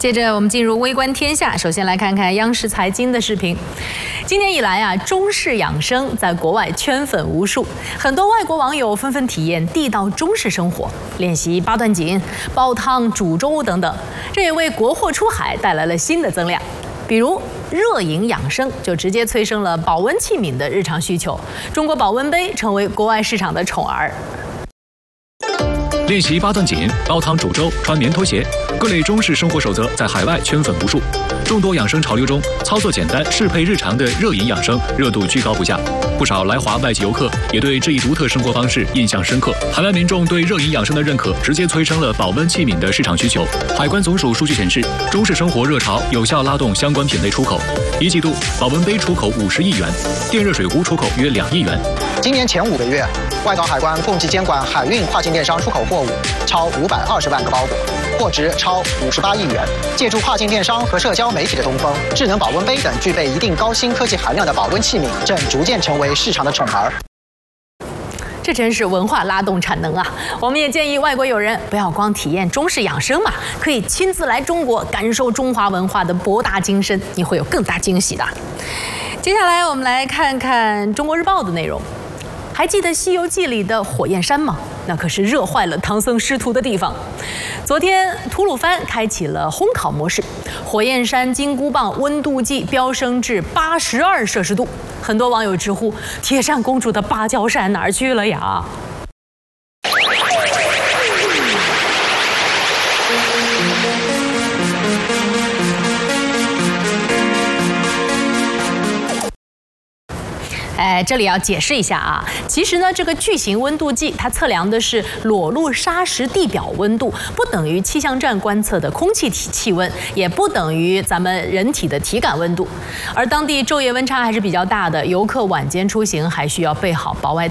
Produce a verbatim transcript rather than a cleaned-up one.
接着我们进入微观天下，首先来看看央视财经的视频。今年以来啊，中式养生在国外圈粉无数，很多外国网友纷纷体验地道中式生活，练习八段锦、煲汤、煮粥等等，这也为国货出海带来了新的增量。比如热饮养生，就直接催生了保温器皿的日常需求，中国保温杯成为国外市场的宠儿。 练习八段锦、煲汤煮粥、穿棉拖鞋，各类中式生活守则在海外圈粉无数。众多养生潮流中，操作简单、适配日常的热饮养生热度居高不下。不少来华外籍游客也对这一独特生活方式印象深刻。海外民众对热饮养生的认可，直接催生了保温器皿的市场需求。海关总署数据显示，中式生活热潮有效拉动相关品类出口。一季度，保温杯出口五十亿元，电热水壶出口约两亿元。 今年前五个月，外港海关共计监管海运跨境电商出口货物超五百二十万个包裹，货值超五十八亿元。借助跨境电商和社交媒体的东风，智能保温杯等具备一定高新科技含量的保温器皿，正逐渐成为市场的宠儿。 这真是文化拉动产能啊！我们也建议外国友人不要光体验中式养生嘛，可以亲自来中国感受中华文化的博大精深，你会有更大惊喜的。接下来我们来看看《中国日报》的内容。还记得《西游记》里的火焰山吗？那可是热坏了唐僧师徒的地方。昨天，吐鲁番开启了烘烤模式，火焰山金箍棒温度计飙升至八十二摄氏度。 很多网友直呼：“铁扇公主的芭蕉扇哪儿去了呀？” 哎，这里要解释一下啊，其实呢，这个巨型温度计它测量的是裸露砂石地表温度，不等于气象站观测的空气体气温，也不等于咱们人体的体感温度。而当地昼夜温差还是比较大的，游客晚间出行还需要备好薄外。